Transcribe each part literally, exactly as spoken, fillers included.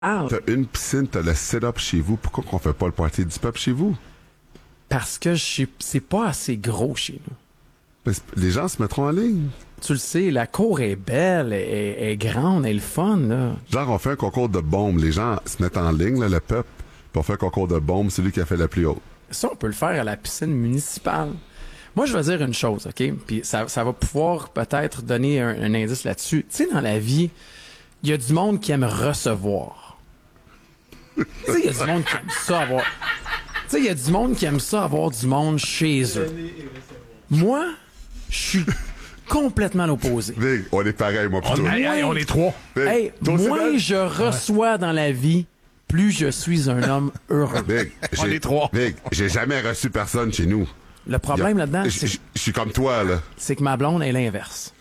Ah, T'as une piscine, t'as le setup chez vous. Pourquoi qu'on fait pas le party du peuple chez vous? parce que je sais- c'est pas assez gros chez nous. Parce que les gens se mettront en ligne. Tu le sais, la cour est belle, elle est, elle est grande, elle est le fun, là. Genre, on fait un concours de bombes. Les gens se mettent en ligne, là, le peuple, puis on fait un concours de bombes. Celui qui a fait la plus haute. Ça, on peut le faire à la piscine municipale. Moi, je vais dire une chose, OK? Puis ça, ça va pouvoir peut-être donner un, un indice là-dessus. Tu sais, dans la vie, il y a du monde qui aime recevoir. Tu sais, il y a du monde qui aime ça avoir... Tu sais, il y a du monde qui aime ça avoir du monde chez eux. Moi, je suis complètement l'opposé. Big, on est pareil, moi, plutôt. On, hey, hey, on est trois. Big, Hey, toi aussi, moins Ben? je reçois dans la vie, plus je suis un homme heureux. Big, On j'ai- est trois. Big, j'ai jamais reçu personne chez nous. Le problème Y a- là-dedans, Je c'est... je- je suis comme toi, là. c'est que ma blonde est l'inverse.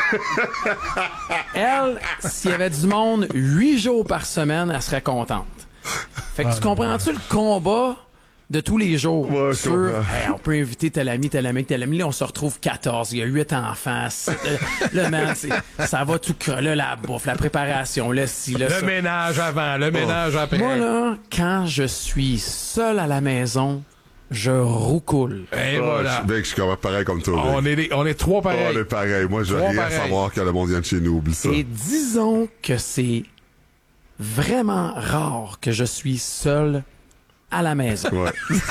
Elle, s'il y avait du monde huit jours par semaine, elle serait contente. Fait que tu comprends-tu le combat de tous les jours? Ouais, je sur, comprends. hey, on peut inviter tel ami, tel ami, tel ami. Là, on se retrouve quatorze. Il y a huit enfants. C'est- Le, le man, c'est- ça va tout cre- là, la bouffe, la préparation, le ci, le, Le ça. ménage avant, le ménage après. Moi, là, quand je suis seul à la maison, je roucoule. Et Ah, voilà. je- Big, je suis comme pareil comme toi. On Big. est, des- on est trois Oh, pareils. on est pareil. Moi, je veux Trois rien pareils. savoir que le monde vient de chez nous. Oublie ça. Et disons que c'est vraiment rare que je suis seul à la maison. Ouais.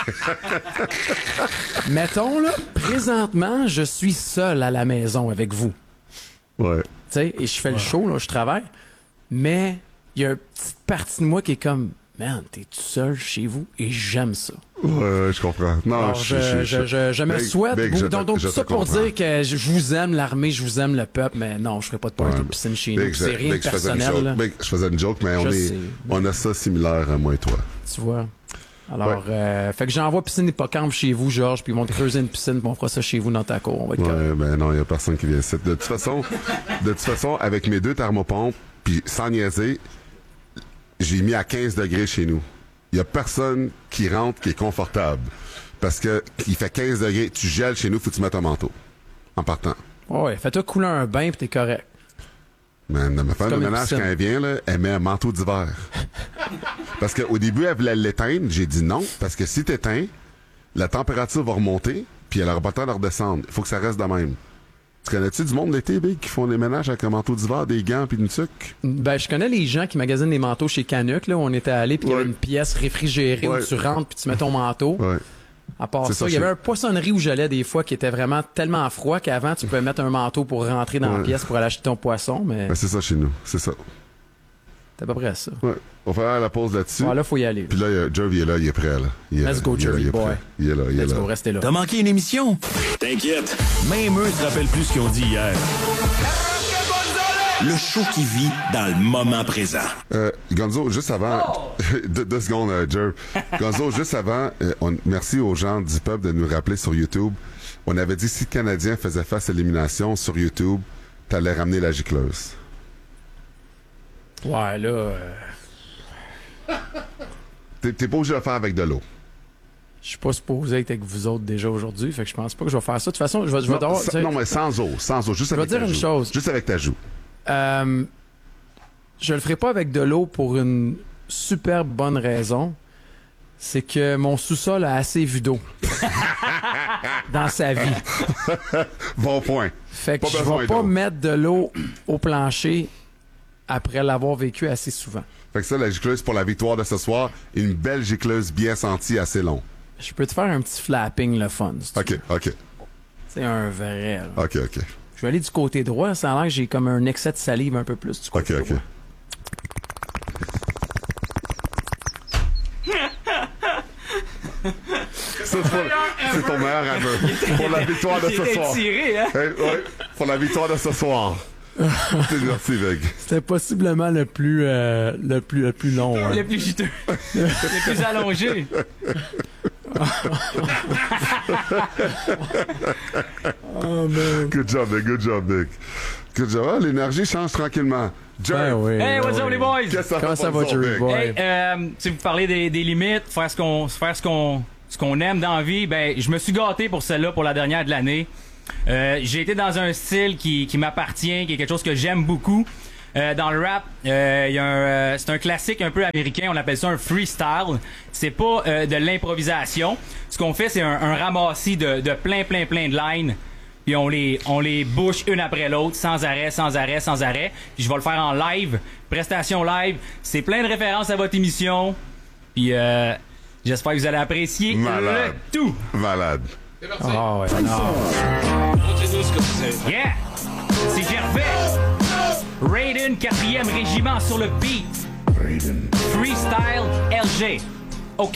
Mettons, là, présentement, je suis seul à la maison avec vous. Ouais. Tu sais, et je fais le show, là, je travaille. Mais il y a une petite partie de moi qui est comme, man, t'es tout seul chez vous et j'aime ça. Ouais, ouais, je comprends. Non, Alors, je, je, je, je me Big, souhaite. Big, vous- je te- donc, donc je tout ça te pour comprends. dire que je, je vous aime l'armée, je vous aime le peuple, mais non, je ferai pas de party Ouais, de piscine chez Big, nous. C'est je- rien de Big, je faisais une personnel, là, joke. Big, je faisais une joke, mais on, Je est, sais. on a ça similaire, euh, moi et toi. tu vois. Alors, Ouais. euh, fait que j'envoie piscine hippocampe chez vous, Georges, puis ils vont te creuser une piscine, puis on fera ça chez vous dans ta cour. On va être correct. Ouais, ben non, il y a personne qui vient ici. De toute façon, de toute façon, avec mes deux thermopompes, puis sans niaiser, j'ai mis à quinze degrés chez nous. Il y a personne qui rentre qui est confortable. Parce que il fait quinze degrés, tu gèles chez nous, faut que tu mettes un manteau. En partant. Ouais, fais-toi couler un bain, puis t'es correct. Man, ma femme de comme une ménage, piscine. quand elle vient, là, elle met un manteau d'hiver. Parce qu'au début, elle voulait l'éteindre. J'ai dit non, parce que si t'éteins, la température va remonter, puis elle n'aura pas le temps de redescendre. Il faut que ça reste de même. Tu connais-tu du monde d'été, Big, qui font des ménages avec un manteau d'hiver, des gants, puis une tuque? Ben, je connais les gens qui magasinent des manteaux chez Canuck, là, où on était allé, puis il y avait Ouais. une pièce réfrigérée Ouais. où tu rentres, puis tu mets ton manteau. Ouais. À part C'est ça, ça, il y avait chez- un poissonnerie où j'allais des fois qui était vraiment tellement froid qu'avant, tu pouvais mettre un manteau pour rentrer dans la Ouais. pièce pour aller acheter ton poisson, mais Ben, c'est ça chez nous. C'est ça. c'est à peu près ça. Ouais. On va faire la pause là-dessus. Ouais, là, faut y aller. Puis là, il y a- Jervy est là, il est prêt, là. Il est Let's là, go, il est là, Jervy il est boy. prêt. Il est là, il est Let's là. go, restez là. T'as manqué une émission? T'inquiète. Même eux se rappellent plus ce qu'ils ont dit hier. Le show qui vit dans le moment présent. Euh, Gonzo, juste avant... deux, deux secondes, euh, Jer. Gonzo, juste avant, euh, on, merci aux gens du peuple de nous rappeler sur YouTube. On avait dit si le Canadien faisait face à l'élimination sur YouTube, t'allais ramener la gicleuse. Ouais, là... euh, T'es, t'es pas obligé de le faire avec de l'eau. Je suis pas supposé être avec vous autres déjà aujourd'hui, fait que je pense pas que je vais faire ça. De toute façon, je vais, je vais Non, devoir- sans- tu sais, non, mais sans eau, sans eau, juste Je vais avec dire ta une joue. chose. Juste avec ta joue. euh, je le ferai pas avec de l'eau pour une super bonne raison. C'est que mon sous-sol a assez vu d'eau dans sa vie. Bon point. Fait que Pas je besoin vais pas d'eau. mettre de l'eau au plancher après l'avoir vécu assez souvent. Fait que ça, la gicleuse pour la victoire de ce soir, une belle gicleuse bien sentie, assez long. Je peux te faire un petit flapping le fun. si tu OK, veux. OK, C'est un vrai. là. OK, OK. Je vais aller du côté droit. Ça a l'air que j'ai comme un excès de salive un peu plus du OK, côté OK. droit. Ça, c'est pas- c'est ton meilleur aveu. Pour la victoire de ce soir. tiré, hein? Hey, ouais, pour la victoire de ce soir. T'es merci, Veg. C'était possiblement le plus, euh, le plus, le plus long. hein. Le plus juteux. le plus allongé. Oh, man. Good job, Vic. Good job, Vic. Good job. Ah, l'énergie change tranquillement. Jerry, Ben oui, Hey, ben what's up, oui. les boys? qu'est-ce que ça Comment fait ça pour va, nous Jerry autres, Vic? boy? Hey, euh, si vous parlez des, des limites, faire ce qu'on faire ce qu'on ce qu'on aime dans la vie, ben je me suis gâté pour celle-là pour la dernière de l'année. Euh, j'ai été dans un style qui, qui m'appartient, qui est quelque chose que j'aime beaucoup. Euh, dans le rap, euh, y a un, euh, c'est un classique un peu américain, on appelle ça un freestyle. C'est pas euh, de l'improvisation. Ce qu'on fait, c'est un, un ramassis de, de plein, plein, plein de lines. Puis on les, on les bouche une après l'autre, sans arrêt, sans arrêt, sans arrêt. Puis je vais le faire en live, prestation live. C'est plein de références à votre émission. Puis euh, j'espère que vous allez apprécier Malade. le tout. Malade. Ah ouais, non. Yeah! C'est Gervais! Raiden, quatrième régiment sur le beat. Freestyle L G.